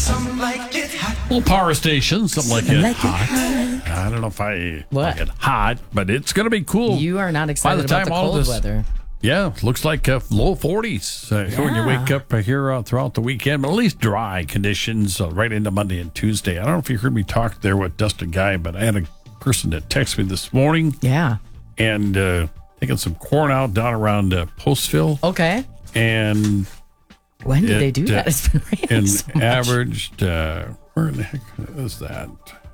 Little power station, something like it hot. I don't know if I like it hot, but it's going to be cool. You are not excited about the cold weather. Yeah, looks like low 40s when you wake up here throughout the weekend, but at least dry conditions right into Monday and Tuesday. I don't know if you heard me talk there with Dustin Guy, but I had a person that texted me this morning. Yeah. And taking some corn out down around Postville. Okay. And when did they do that? It's been raining and so much. Averaged, where in the heck is that?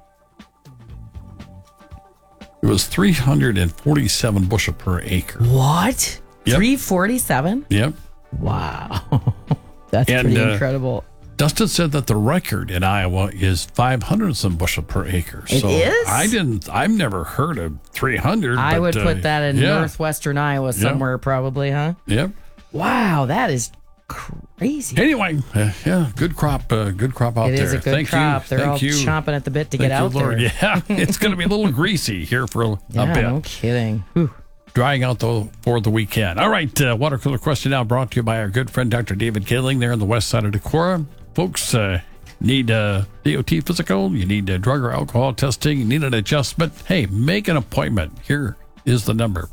It was 347 bushel per acre. What? Yep. 347? Yep. Wow. That's pretty incredible. Dustin said that the record in Iowa is 500 some bushel per acre. It is? I've never heard of 300. I would put that in northwestern Iowa somewhere probably, huh? Yep. Wow, that is crazy. Anyway, good crop out there. It is a good crop. They're all chomping at the bit to get out there. Yeah, it's going to be a little greasy here for a bit. No kidding. Whew. Drying out for the weekend. All right, water cooler question now brought to you by our good friend Dr. David Kaling there on the west side of Decorah. Folks, need a DOT physical, you need drug or alcohol testing, you need an adjustment. Hey, make an appointment. Here is the number,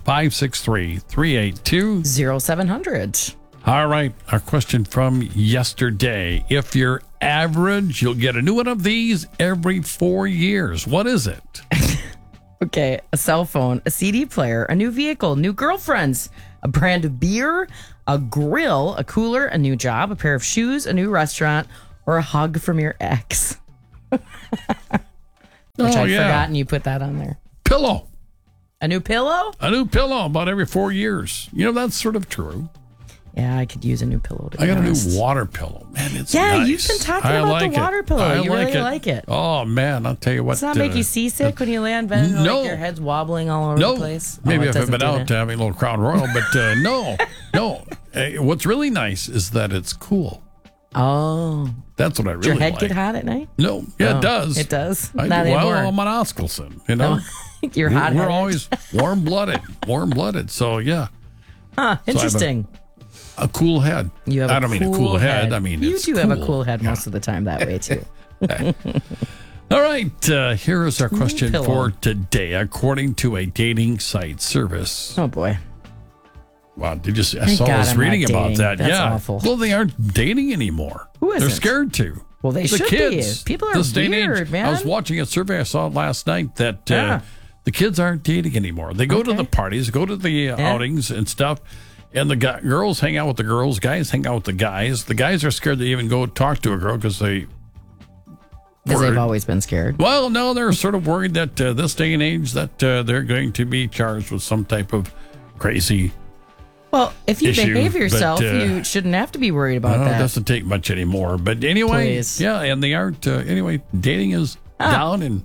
563-382-0700. All right, our question from yesterday. If you're average, you'll get a new one of these every 4 years. What is it? Okay, a cell phone, a CD player, a new vehicle, new girlfriends, a brand of beer, a grill, a cooler, a new job, a pair of shoes, a new restaurant, or a hug from your ex. Which I'd forgotten you put that on there. Pillow. A new pillow? A new pillow about every 4 years. You know, that's sort of true. Yeah, I could use a new pillow. I got a new water pillow. Man, it's nice. nice. You've been talking about the water pillow. You really like it. Oh, man, I'll tell you what. Does that make you seasick when you lay on bed and like your head's wobbling all over the place? Maybe if I've been out having a little Crown Royal, but no. What's really nice is that it's cool. Oh. That's what I really like. Does your head get hot at night? No. Yeah, it does. It does? Not anymore. Well, I'm an Oskelson, you know. You're hot. We're always warm-blooded. So, yeah. Huh, interesting. So a cool head. You have I don't mean a cool head. I mean, you it's do cool. have a cool head most of the time that way, too. All right. Here is our question for today. According to a dating site service. Oh, boy. Wow. I saw us reading about that. That's awful. Well, they aren't dating anymore. Who isn't? They're scared to. Well, they should kids, be. People are weird, man. I was watching a survey I saw last night that the kids aren't dating anymore. They go to the parties, go to the outings and stuff. And the girls hang out with the girls, guys hang out with the guys. The guys are scared to even go talk to a girl because they've always been scared. Well, no, they're sort of worried that this day and age that they're going to be charged with some type of crazy Well, if you issue, behave yourself, you shouldn't have to be worried about that. It doesn't take much anymore. But anyway, and they aren't. Anyway, dating is down. And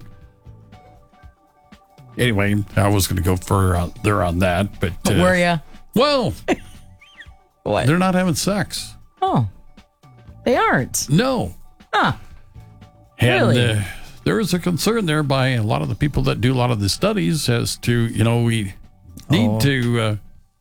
anyway, I was going to go further on that. But were you? Well, what? They're not having sex. Oh, they aren't? No. Huh. And really? There is a concern there by a lot of the people that do a lot of the studies as to, we need to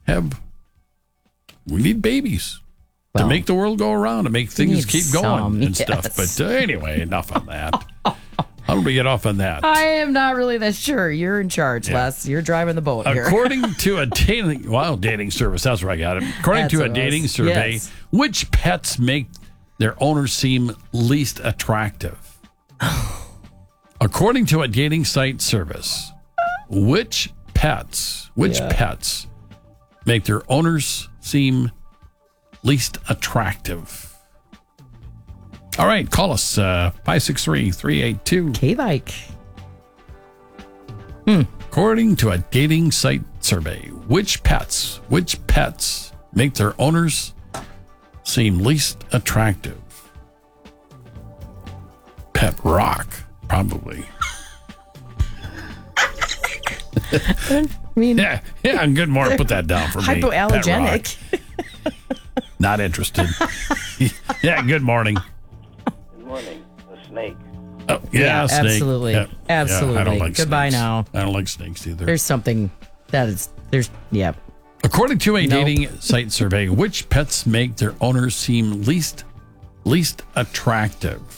we need babies to make the world go around, to make things keep going and stuff. But anyway, enough on that. How do we get off on that? I am not really that sure. You're in charge, Les. You're driving the boat here. According to a dating service, that's where I got it. According to a dating survey, which pets make their owners seem least attractive? According to a dating site service, which pets make their owners seem least attractive? All right, call us 563-382 K-Bike. According to a dating site survey, which pets make their owners seem least attractive? Pet rock, probably. I mean, yeah, good morning. Put that down for me. Hypoallergenic. Not interested. Yeah, good morning. Good morning. The snake. Oh, yeah, snake. Absolutely. Yeah. Absolutely. Yeah, I don't like Goodbye snakes. now. I don't like snakes either. There's something According to a dating site survey, which pets make their owners seem least attractive?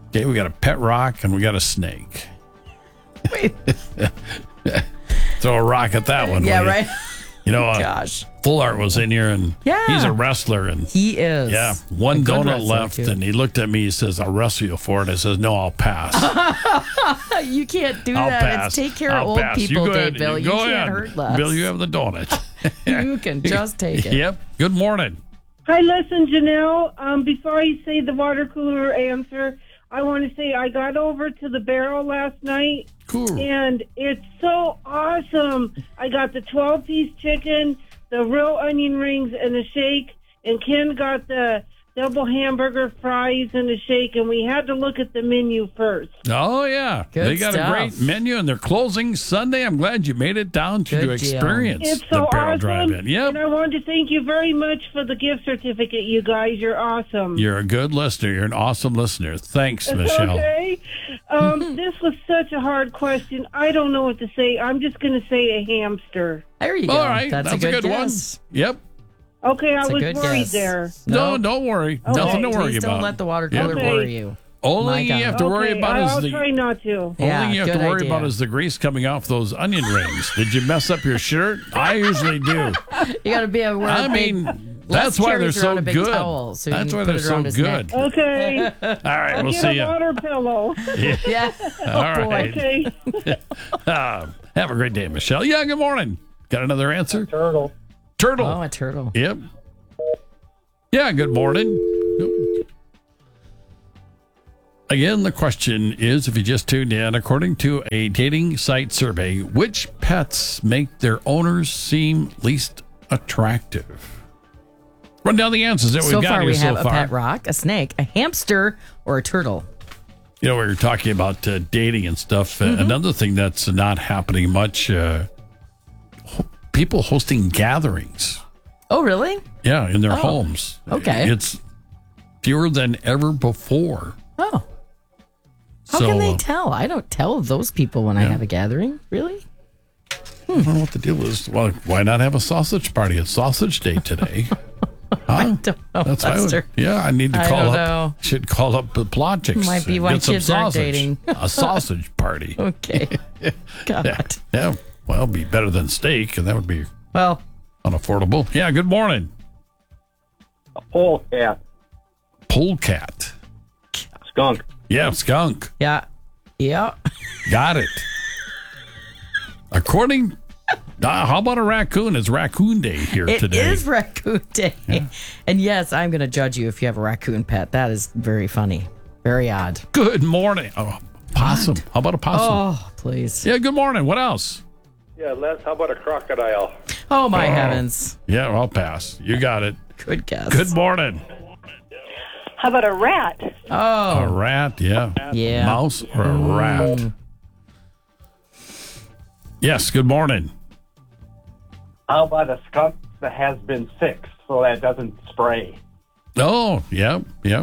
Okay, we got a pet rock and we got a snake. Wait. Throw a rock at that one. Yeah, will you? right. You know, Gosh. Full Art was in here, and Yeah. he's a wrestler, and He is. yeah, one A good donut wrestler, left, too. and he looked at me. He says, "I'll wrestle you for it." I says, "No, I'll pass. You can't do I'll that. pass. It's take care I'll of old pass. people, you go Dave ahead. Bill. You Go can't ahead. hurt us. Bill, you have the donut. You can just take it. Yep. Good morning. Hi, listen, Janelle. Before I say the water cooler answer, I want to say I got over to the Barrel last night, Cool. and it's so awesome. I got the 12-piece chicken, the real onion rings, and a shake, and Ken got the double hamburger fries and a shake, and we had to look at the menu first. Oh, yeah. Good They got stuff. a great menu, and they're closing Sunday. I'm glad you made it down to Good deal. experience It's the so Barrel awesome, Drive-In. Yep. and I wanted to thank you very much for the gift certificate, you guys. You're awesome. You're a good listener. You're an awesome listener. Thanks, Michelle. Okay. This was such a hard question. I don't know what to say. I'm just going to say a hamster. There you go. All right. That's a good guess. one. Yep. Okay, I That's a was good worried guess. there. No, don't worry. Nothing to worry Please about. don't let the water cooler Okay. worry you. My Only you God. have to worry Okay, about I'll is try the not to. Yeah, only you have to good worry idea. about is the grease coming off those onion rings. Did you mess up your shirt? I usually do. You got to be aware. I mean, that's why they're so a big good. Towel, so you That's can why put they're it so around his good. neck. Okay. All right, we'll Get see a you. water pillow. Yeah. All right. Okay. Have a great day, Michelle. Yeah, good morning. Got another answer? Turtle. Turtle. Oh, a turtle. Yep. Yeah, good morning. Again, the question is, if you just tuned in, according to a dating site survey, which pets make their owners seem least attractive? Run down the answers that So we've got far, here we have so a far. pet rock, a snake, a hamster, or a turtle. You know, we were talking about dating and stuff. Mm-hmm. Another thing that's not happening much, people hosting gatherings. Oh, really? Yeah, in their homes. okay. It's fewer than ever before. Oh. How So, can they tell? I don't tell those people when I have a gathering. Really? I don't know what the deal is. Well, why not have a sausage party? It's sausage day today. Huh? Don't know, That's why Lester. I need to I call don't up. know. Should call up the Plotchicks. Might be and why get some kids aren't sausage. dating. A sausage party. Okay. God. Yeah. Well, it'd be better than steak, and that would be Well, unaffordable. Yeah. Good morning. A polecat. Polecat. Skunk. Yeah, skunk. yeah. Yeah. Got it. According. How about a raccoon? It's Raccoon Day here It today. is Raccoon Day. And yes, I'm going to judge you if you have a raccoon pet. That is very funny. Very odd. Good morning. Oh, possum. How about a possum? Oh, please. Yeah, good morning. What else? Yeah, Les, how about a crocodile? Oh, my heavens. Yeah, I'll pass. You got it. Good guess. Good morning. How about a rat? Oh, A rat, yeah. yeah. Mouse or a rat? Yes, good morning. How about a skunk that has been fixed so that it doesn't spray? Oh, yeah, yeah.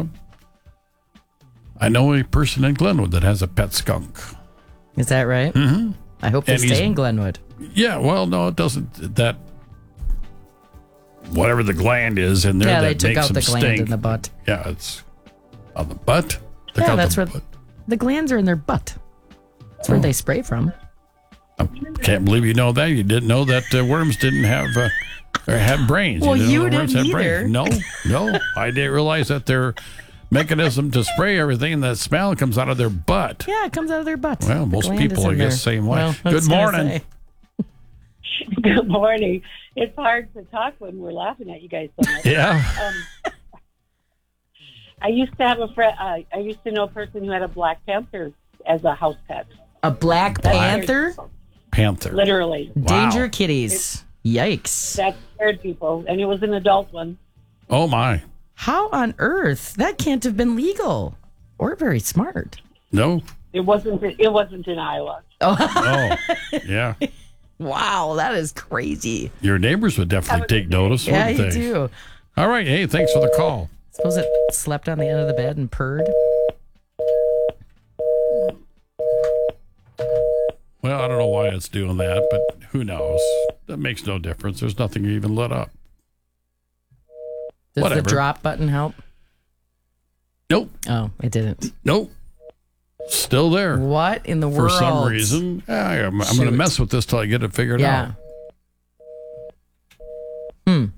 I know a person in Glenwood that has a pet skunk. Is that right? Mm-hmm. I hope they And he's- stay in Glenwood. Yeah, well, no, it doesn't. That whatever the gland is in there Yeah, they that took makes out them the gland stink. in the butt. Yeah, it's on the butt. Took Yeah, out that's the where butt. the glands are in their butt. That's where they spray from. Can't believe you know that. You didn't know that worms didn't have or had brains. Well, didn't know you that worms didn't had brains. either. No, I didn't realize that their mechanism to spray everything and that smell comes out of their butt. Yeah, it comes out of their butt. Well, The most gland people, is I in guess, there. same way. Well, I Good was gonna morning. say. Good morning. It's hard to talk when we're laughing at you guys so much. Yeah. I used to have a friend. I used to know a person who had a black panther as a house pet. A black panther? Panther. Literally, Wow. Danger kitties. Yikes. that scared people, and it was an adult one. Oh, my. How on earth? That can't have been legal or very smart. No. It wasn't. It wasn't in Iowa. Oh, yeah. Wow, that is crazy. Your neighbors would definitely take notice, Yeah, wouldn't you they? do. All right. Hey, thanks for the call. Suppose it slept on the end of the bed and purred. Well, I don't know why it's doing that, but who knows? That makes no difference. There's nothing even lit up. Does Whatever. the drop button help? Nope. Oh, it didn't. Nope. Still there. What in the For world? some reason. I'm going to Shoot. mess with this till I get it figured Yeah. out.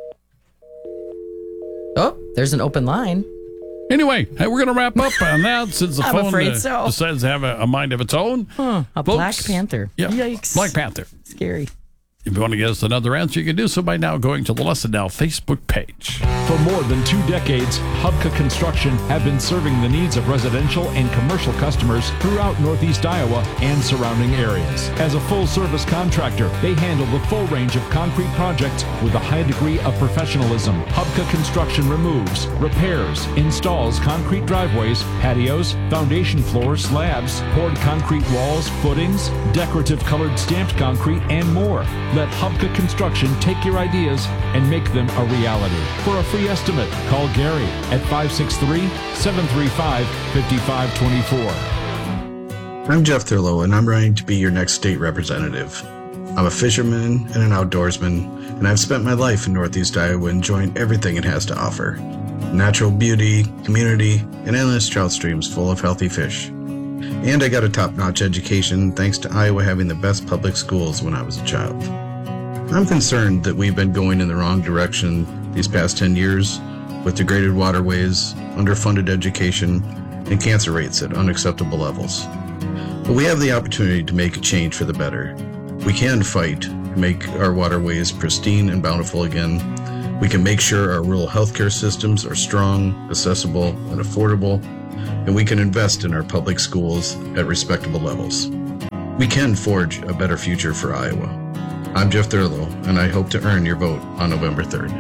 Oh, there's an open line. Anyway, hey, we're going to wrap up on that since the I'm phone afraid so. decides to have a mind of its own. A Folks, Black Panther. Yeah, Yikes. Black Panther. Scary. If you want to get us another answer, you can do so by now going to the Lesson Now Facebook page. For more than 2 decades, Hubka Construction have been serving the needs of residential and commercial customers throughout Northeast Iowa and surrounding areas. As a full-service contractor, they handle the full range of concrete projects with a high degree of professionalism. Hubka Construction removes, repairs, installs concrete driveways, patios, foundation floors, slabs, poured concrete walls, footings, decorative colored stamped concrete, and more. Let Hubka Construction take your ideas and make them a reality. For a free estimate, call Gary at 563-735-5524. I'm Jeff Thurlow, and I'm running to be your next state representative. I'm a fisherman and an outdoorsman, and I've spent my life in Northeast Iowa enjoying everything it has to offer. Natural beauty, community, and endless trout streams full of healthy fish. And I got a top-notch education thanks to Iowa having the best public schools when I was a child. I'm concerned that we've been going in the wrong direction these past 10 years with degraded waterways, underfunded education, and cancer rates at unacceptable levels. But we have the opportunity to make a change for the better. We can fight to make our waterways pristine and bountiful again. We can make sure our rural healthcare systems are strong, accessible, and affordable, and we can invest in our public schools at respectable levels. We can forge a better future for Iowa. I'm Jeff Thurlow, and I hope to earn your vote on November 3rd.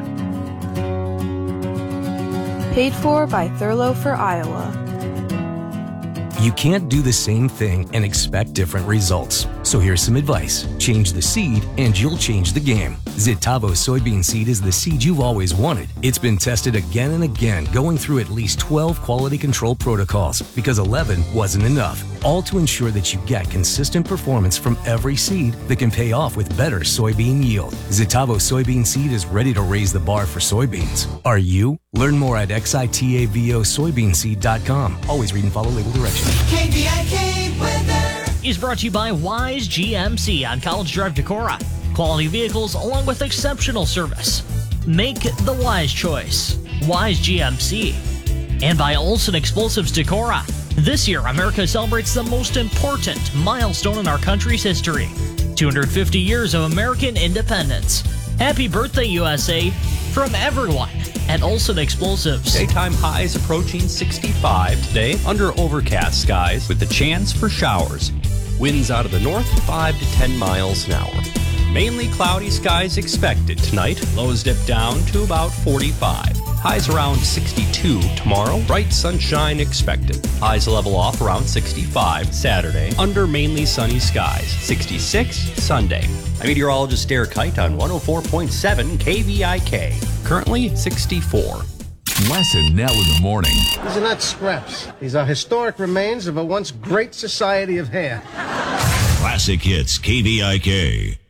Paid for by Thurlow for Iowa. You can't do the same thing and expect different results. So here's some advice. Change the seed and you'll change the game. Zitavo soybean seed is the seed you've always wanted. It's been tested again and again, going through at least 12 quality control protocols because 11 wasn't enough. All to ensure that you get consistent performance from every seed that can pay off with better soybean yield. Zitavo soybean seed is ready to raise the bar for soybeans. Are you? Learn more at xitavosoybeanseed.com. Always read and follow label directions. KVIK weather is brought to you by Wise GMC on College Drive, Decorah. Quality vehicles along with exceptional service. Make the wise choice. Wise GMC. And by Olson Explosives Decorah. This year, America celebrates the most important milestone in our country's history. 250 years of American independence. Happy birthday, USA, from everyone at Olson Explosives. Daytime highs approaching 65 today under overcast skies with the chance for showers. Winds out of the north 5 to 10 miles an hour. Mainly cloudy skies expected tonight. Lows dip down to about 45. Highs around 62 tomorrow. Bright sunshine expected. Highs level off around 65 Saturday under mainly sunny skies. 66 Sunday. I'm meteorologist Derek Kite on 104.7 KVIK. Currently 64. Lesson Now in the Morning. These are not scraps. These are historic remains of a once great society of hair. Classic Hits KVIK.